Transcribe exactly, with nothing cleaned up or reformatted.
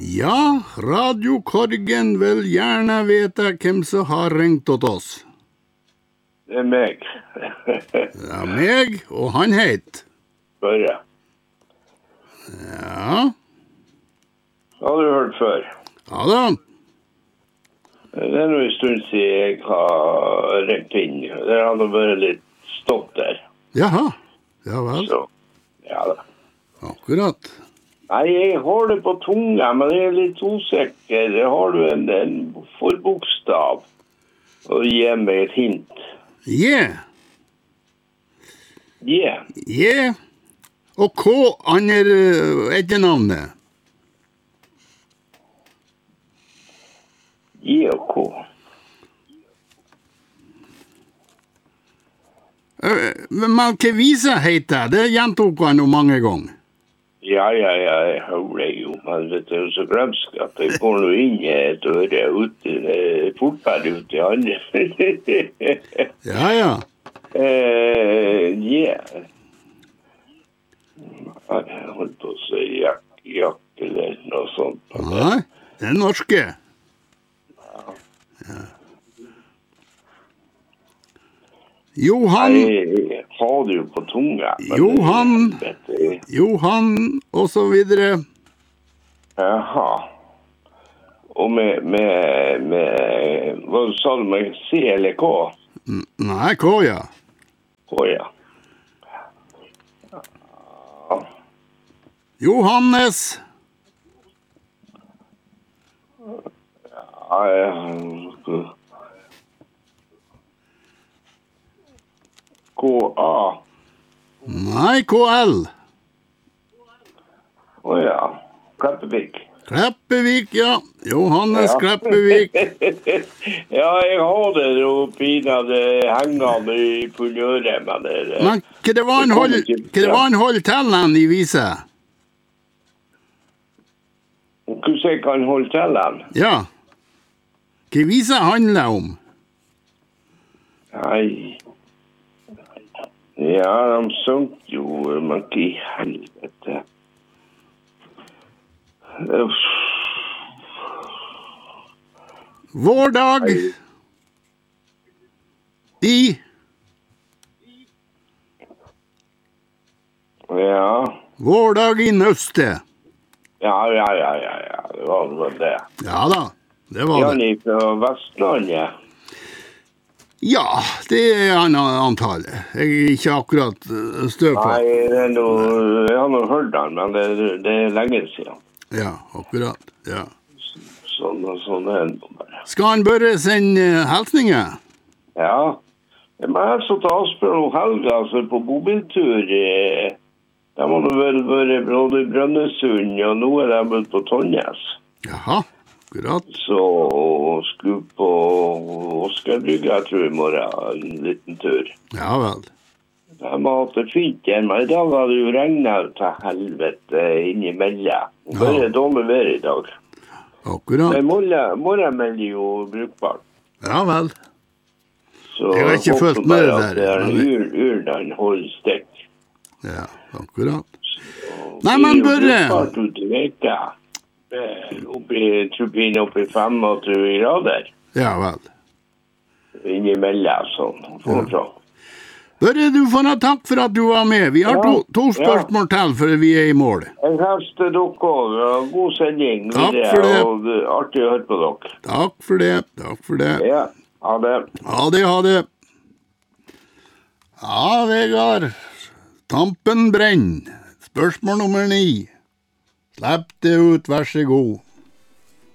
Ja, Radio Korgen vil gjerne vite hvem som har ringt åt oss. Det er meg. Det er meg, og han het? Børre. Ja. Det har du hørt før. Ja da. Det er noe en stund siden jeg har ringt inn. Det har nå vært litt stopp der. Jaha, ja vel. Så, ja da. Akkurat. Nei, jeg har det på tunga, men jeg er litt usikker. Har du en, en forbokstav? Og gi meg et hint. Yeah. Yeah. Yeah. Og hva andre etternavnet? Yeah og K. Men hva vise heter det? Det gjentok han jo mange ganger. Ja, ja, ja, jeg hører det jo. Men vet du, så glemsk at jeg går nå inn i et øre ute, fortbær ute i andre. Ja, ja. Eh, ja. Jeg holdt på å si jakk, jakk eller noe sånt. Nei, det er norske. Ja. Johan. Jeg har det jo på tunga. Johan. Johan, og så videre. Jaha. Og med, med, med, hva sa du med C eller K? Nei, K, ja. K, ja. Ja. Johannes. Ja, ja. K A. Nei, K L. Å ja. Kleppevik. Kleppevik, ja. Johannes Ja. Kleppevik. Ja, jeg har det jo pinadø hengende i puløret, men det er... Men hva det var han hold, hva det var han hold til han i vise? Hvordan jeg kan holde til den? Ja. Hva vise handler om? Nei. Ja, de sønk jo, men ikke i helvete. Uff. Vår dag i Ja. Vår dag i nøste. Ja, ja, ja, ja, ja. Det var vel det. Ja da, det var Jan det. fra Vestlandet. Ja, det er han antallet. Jeg er ikke akkurat støv på. Nei, det er noe, jeg har nå hørt han, men det, det er lenge siden. Ja, akkurat, ja. Sånn, sånn er det bare. Skal han bare sende hilsninger? Ja, jeg må helst til Asbjørn og Helga, altså på mobiltur. Eh, de har nå vel vært både i Brønnøysund, og nå er de ute på Tonnes. Jaha, akkurat. Så skulle på Oskarbrygga, jeg tror i morgen, en liten tur. Ja vel. De har hatt det fint igjen, men i dag har det jo regnet til helvete innimellom. Det er bare dårlig vær i dag. Akkurat. Men morgen, morgen melder jo brukbart. Ja vel. Så Jeg har ikke håper fulgt med bare der, at det er men- ur, urnen holder stikk. Ja, akkurat. Og Nei, det men er jo Børre. brukbart ut i veka. Oppi, trupin oppi femogtjue grader. Ja vel. Innimellom sånn. Fortsatt. Børre, du får ha takk for at du var med. Vi har Ja, to, to ja. spørsmål til før vi er i mål. Jeg helste dere også. God sending. Takk videre, for det. Og det er artig å høre på dere. Takk for det, takk for det. Ja, ha det. Ha det, ha det. Ja, Vegard. Tampen brenner. Spørsmål nummer ni. Slipp det ut, vær så god.